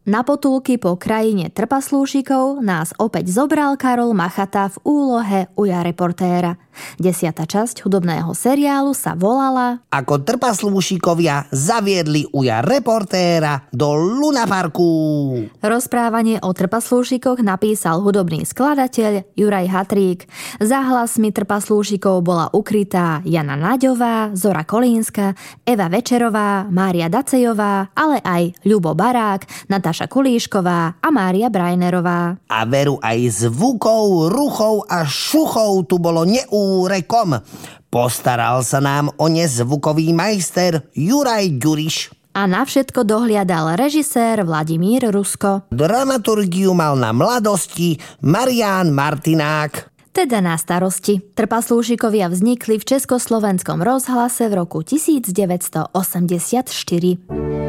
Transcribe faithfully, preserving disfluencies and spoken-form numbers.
Na potulky po krajine trpaslúšikov nás opäť zobral Karol Machata v úlohe uja reportéra. Desiata časť hudobného seriálu sa volala Ako trpaslúšikovia zaviedli uja reportéra do Lunaparku. Rozprávanie o trpaslúšikoch napísal hudobný skladateľ Juraj Hatrík. Za hlasmi trpaslúšikov bola ukrytá Jana Naďová, Zora Kolínska, Eva Večerová, Mária Dacejová, ale aj Ľubo Barák, Natáša Kulíšková a Mária Brajnerová. A veru aj zvukov, ruchov a šuchov tu bolo neúrekom. Postaral sa nám o ne zvukový majster Juraj Ďuriš. A na všetko dohliadal režisér Vladimír Rusko. Dramaturgiu mal na mladosti Marián Martinák. Teda na starosti. Trpaslúšikovia vznikli v Československom rozhlase v roku devätnásť osemdesiatštyri.